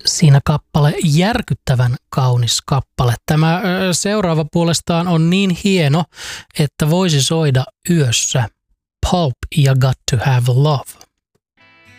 siinä kappale, järkyttävän kaunis kappale. Tämä seuraava puolestaan on niin hieno, että voisi soida yössä. Pulp ja Got to Have Love.